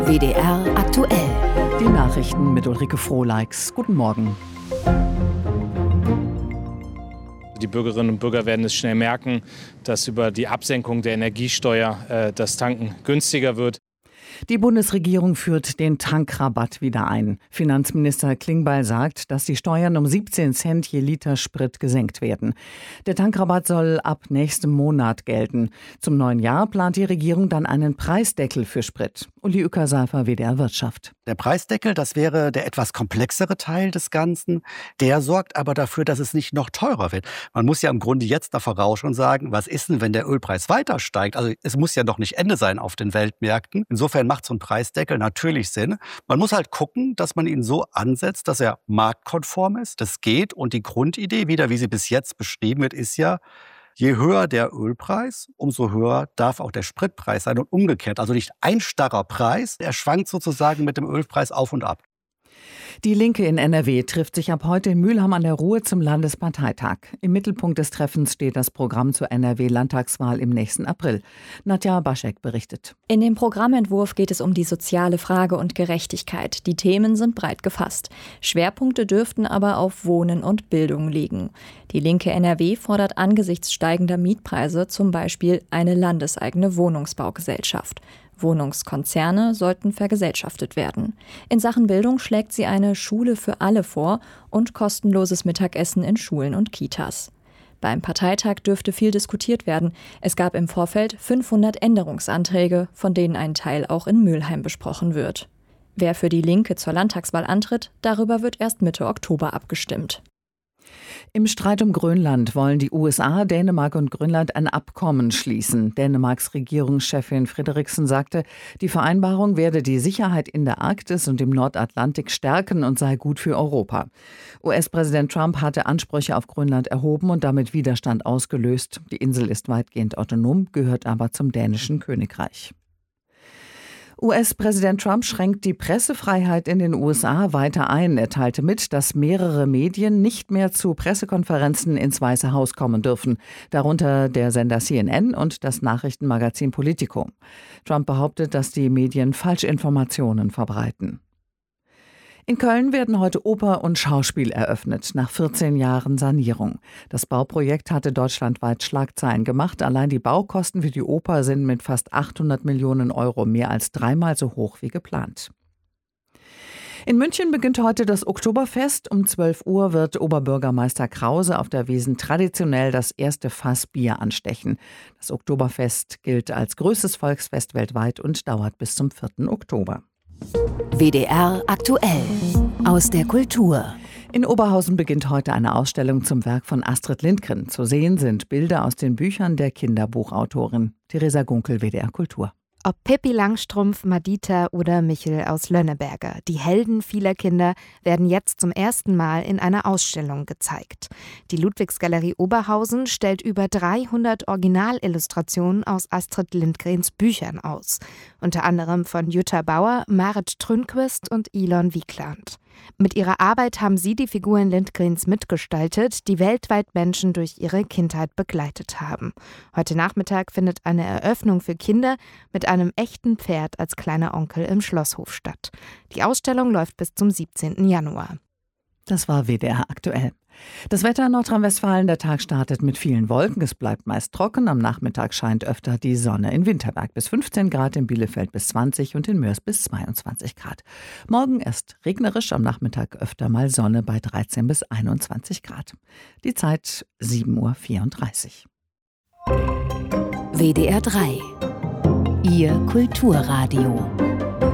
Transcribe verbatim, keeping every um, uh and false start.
W D R aktuell. Die Nachrichten mit Ulrike Frohleix. Guten Morgen. Die Bürgerinnen und Bürger werden es schnell merken, dass über die Absenkung der Energiesteuer äh, das Tanken günstiger wird. Die Bundesregierung führt den Tankrabatt wieder ein. Finanzminister Klingbeil sagt, dass die Steuern um siebzehn Cent je Liter Sprit gesenkt werden. Der Tankrabatt soll ab nächstem Monat gelten. Zum neuen Jahr plant die Regierung dann einen Preisdeckel für Sprit. Uli Uecker-Seifer, W D R Wirtschaft. Der Preisdeckel, das wäre der etwas komplexere Teil des Ganzen. Der sorgt aber dafür, dass es nicht noch teurer wird. Man muss ja im Grunde jetzt da vorausschauen und sagen, was ist denn, wenn der Ölpreis weiter steigt? Also es muss ja noch nicht Ende sein auf den Weltmärkten. Insofern macht so ein Preisdeckel natürlich Sinn. Man muss halt gucken, dass man ihn so ansetzt, dass er marktkonform ist. Das geht. Und die Grundidee, wieder wie sie bis jetzt beschrieben wird, ist ja, je höher der Ölpreis, umso höher darf auch der Spritpreis sein und umgekehrt. Also nicht ein starrer Preis, er schwankt sozusagen mit dem Ölpreis auf und ab. Die Linke in N R W trifft sich ab heute in Mülheim an der Ruhr zum Landesparteitag. Im Mittelpunkt des Treffens steht das Programm zur N R W-Landtagswahl im nächsten April. Nadja Baschek berichtet. In dem Programmentwurf geht es um die soziale Frage und Gerechtigkeit. Die Themen sind breit gefasst. Schwerpunkte dürften aber auf Wohnen und Bildung liegen. Die Linke N R W fordert angesichts steigender Mietpreise zum Beispiel eine landeseigene Wohnungsbaugesellschaft. Wohnungskonzerne sollten vergesellschaftet werden. In Sachen Bildung schlägt sie eine Schule für alle vor und kostenloses Mittagessen in Schulen und Kitas. Beim Parteitag dürfte viel diskutiert werden. Es gab im Vorfeld fünfhundert Änderungsanträge, von denen ein Teil auch in Mülheim besprochen wird. Wer für die Linke zur Landtagswahl antritt, darüber wird erst Mitte Oktober abgestimmt. Im Streit um Grönland wollen die U S A, Dänemark und Grönland ein Abkommen schließen. Dänemarks Regierungschefin Frederiksen sagte, die Vereinbarung werde die Sicherheit in der Arktis und im Nordatlantik stärken und sei gut für Europa. U S-Präsident Trump hatte Ansprüche auf Grönland erhoben und damit Widerstand ausgelöst. Die Insel ist weitgehend autonom, gehört aber zum dänischen Königreich. U S-Präsident Trump schränkt die Pressefreiheit in den U S A weiter ein. Er teilte mit, dass mehrere Medien nicht mehr zu Pressekonferenzen ins Weiße Haus kommen dürfen, darunter der Sender C N N und das Nachrichtenmagazin Politico. Trump behauptet, dass die Medien Falschinformationen verbreiten. In Köln werden heute Oper und Schauspiel eröffnet, nach vierzehn Jahren Sanierung. Das Bauprojekt hatte deutschlandweit Schlagzeilen gemacht. Allein die Baukosten für die Oper sind mit fast achthundert Millionen Euro, mehr als dreimal so hoch wie geplant. In München beginnt heute das Oktoberfest. Um zwölf Uhr wird Oberbürgermeister Krause auf der Wiesn traditionell das erste Fass Bier anstechen. Das Oktoberfest gilt als größtes Volksfest weltweit und dauert bis zum vierten Oktober. W D R aktuell. Aus der Kultur. In Oberhausen beginnt heute eine Ausstellung zum Werk von Astrid Lindgren. Zu sehen sind Bilder aus den Büchern der Kinderbuchautorin. Theresa Gunkel, W D R Kultur. Ob Pippi Langstrumpf, Madita oder Michel aus Lönneberger, die Helden vieler Kinder werden jetzt zum ersten Mal in einer Ausstellung gezeigt. Die Ludwigsgalerie Oberhausen stellt über dreihundert Originalillustrationen aus Astrid Lindgrens Büchern aus. Unter anderem von Jutta Bauer, Marit Trünquist und Ilon Wieland. Mit ihrer Arbeit haben sie die Figuren Lindgrens mitgestaltet, die weltweit Menschen durch ihre Kindheit begleitet haben. Heute Nachmittag findet eine Eröffnung für Kinder mit einem echten Pferd als kleiner Onkel im Schlosshof statt. Die Ausstellung läuft bis zum siebzehnten Januar. Das war W D R aktuell. Das Wetter in Nordrhein-Westfalen, der Tag startet mit vielen Wolken. Es bleibt meist trocken. Am Nachmittag scheint öfter die Sonne. In Winterberg bis fünfzehn Grad, in Bielefeld bis zwanzig und in Mörs bis zweiundzwanzig Grad. Morgen erst regnerisch, am Nachmittag öfter mal Sonne bei dreizehn bis einundzwanzig Grad. Die Zeit sieben Uhr vierunddreißig. W D R drei. Ihr Kulturradio.